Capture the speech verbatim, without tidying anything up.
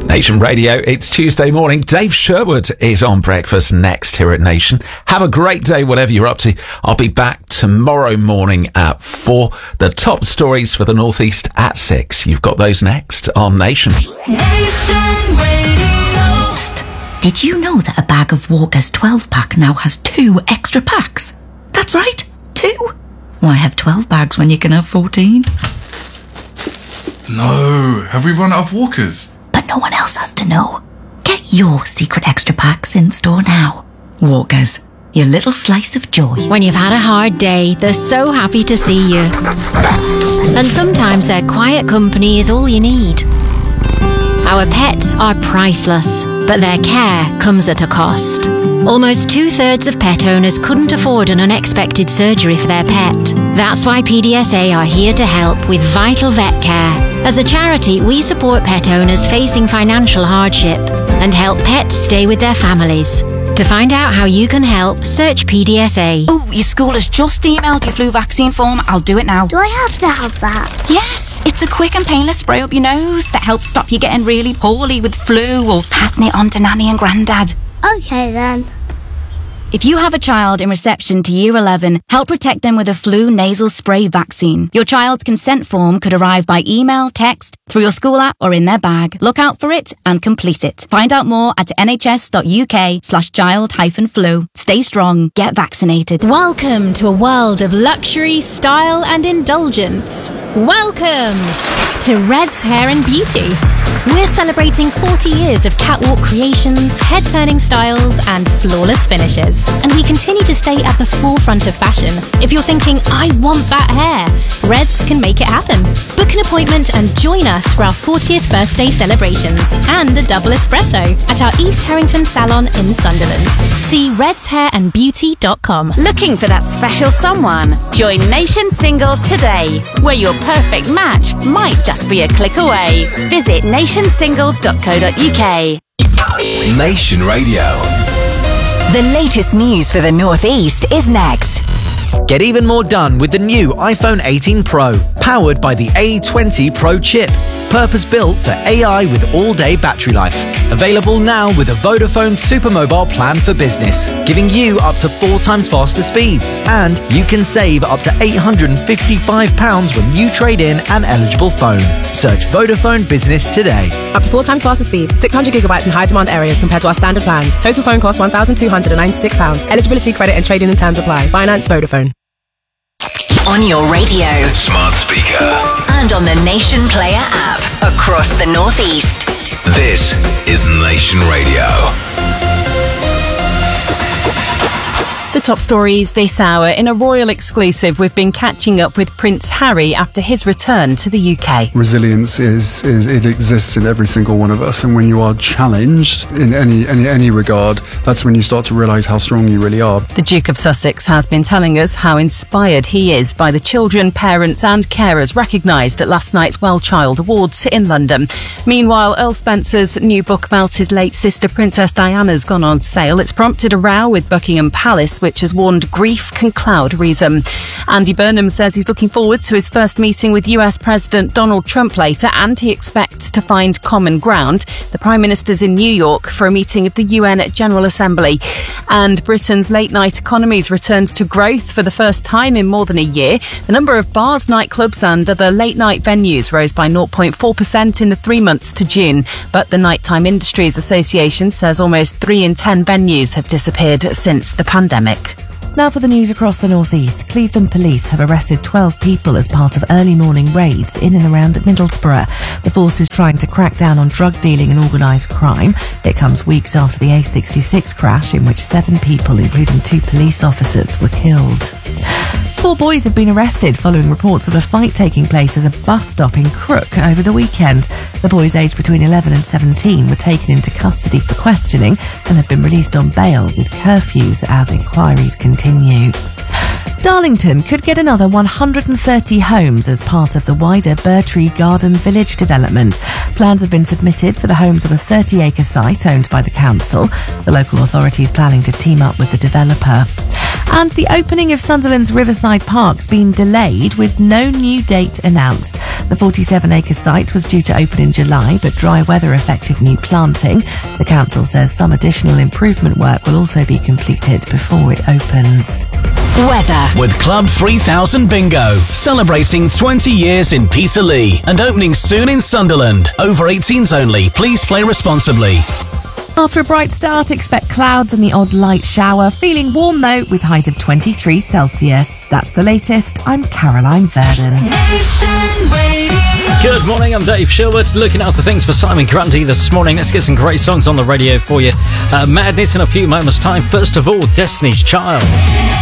Nation Radio, it's Tuesday morning. Dave Sherwood is on breakfast next here at Nation. Have a great day, whatever you're up to. I'll be back tomorrow morning at four. The top stories for the Northeast at six. You've got those next on Nation. Nation Radio. Psst. Did you know that a bag of Walker's twelve pack now has two extra packs? That's right, two. Why have twelve bags when you can have fourteen? No, have we run out of Walkers? But no one else has to know. Get your secret extra packs in store now. Walkers, your little slice of joy. When you've had a hard day, they're so happy to see you. And sometimes their quiet company is all you need. Our pets are priceless, but their care comes at a cost. Almost two-thirds of pet owners couldn't afford an unexpected surgery for their pet. That's why P D S A are here to help with Vital Vet Care. As a charity, we support pet owners facing financial hardship and help pets stay with their families. To find out how you can help, search P D S A. Oh, your school has just emailed your flu vaccine form. I'll do it now. Do I have to have that? Yes, it's a quick and painless spray up your nose that helps stop you getting really poorly with flu or passing it on to Nanny and Grandad. Okay then. If you have a child in reception to Year eleven, help protect them with a flu nasal spray vaccine. Your child's consent form could arrive by email, text, through your school app or in their bag. Look out for it and complete it. Find out more at nhs.uk slash child hyphen flu. Stay strong, get vaccinated. Welcome to a world of luxury, style and indulgence. Welcome to Red's Hair and Beauty. We're celebrating forty years of catwalk creations, head-turning styles and flawless finishes. And we continue to stay at the forefront of fashion. If you're thinking, I want that hair, Reds can make it happen. Book an appointment and join us for our fortieth birthday celebrations and a double espresso at our East Harrington salon in Sunderland. See reds hair and beauty dot com. Looking for that special someone? Join Nation Singles today, where your perfect match might just be a click away. Visit nation singles dot co dot uk. Nation Radio. The latest news for the Northeast is next. Get even more done with the new iPhone eighteen Pro, powered by the A twenty Pro chip, purpose-built for A I with all-day battery life. Available now with a Vodafone Supermobile plan for business, giving you up to four times faster speeds. And you can save up to eight hundred fifty-five pounds when you trade in an eligible phone. Search Vodafone Business today. Up to four times faster speeds, six hundred gigabytes in high-demand areas compared to our standard plans. Total phone cost one thousand two hundred ninety-six pounds. Eligibility, credit and trading and terms apply. Finance Vodafone. On your radio, Smart speaker, and on the Nation Player app across the Northeast. this is Nation Radio. The top stories this hour. In a royal exclusive, we've been catching up with Prince Harry after his return to the U K. Resilience is, is it exists in every single one of us, and when you are challenged in any, any, any regard, that's when you start to realise how strong you really are. The Duke of Sussex has been telling us how inspired he is by the children, parents and carers recognised at last night's Well Child Awards in London. Meanwhile, Earl Spencer's new book about his late sister Princess Diana's gone on sale. It's prompted a row with Buckingham Palace, which has warned grief can cloud reason. Andy Burnham says he's looking forward to his first meeting with U S President Donald Trump later, and he expects to find common ground. The Prime Minister's in New York for a meeting of the U N General Assembly. And Britain's late-night economy's returned to growth for the first time in more than a year. The number of bars, nightclubs and other late-night venues rose by zero point four percent in the three months to June. But the Nighttime Industries Association says almost three in ten venues have disappeared since the pandemic. Now for the news across the northeast. Cleveland police have arrested twelve people as part of early morning raids in and around Middlesbrough. The force is trying to crack down on drug dealing and organised crime. It comes weeks after the A sixty-six crash in which seven people, including two police officers, were killed. Four boys have been arrested following reports of a fight taking place at a bus stop in Crook over the weekend. The boys aged between eleven and seventeen were taken into custody for questioning and have been released on bail with curfews as inquiries continue. Darlington could get another one hundred thirty homes as part of the wider Burtree Garden Village development. Plans have been submitted for the homes on a thirty acre site owned by the council. The local authority is planning to team up with the developer. And the opening of Sunderland's Riverside Park's been delayed with no new date announced. The forty-seven acre site was due to open in July, but dry weather affected new planting. The council says some additional improvement work will also be completed before it opens. Weather. With Club three thousand Bingo, celebrating twenty years in Peterlee and opening soon in Sunderland. Over eighteens only. Please play responsibly. After a bright start, expect clouds and the odd light shower. Feeling warm though, with highs of twenty-three Celsius. That's the latest. I'm Caroline Verdon. Good morning, I'm Dave Sherwood, looking out for things for Simon Grundy this morning. Let's get some great songs on the radio for you. Uh, Madness in a few moments' time. First of all, Destiny's Child.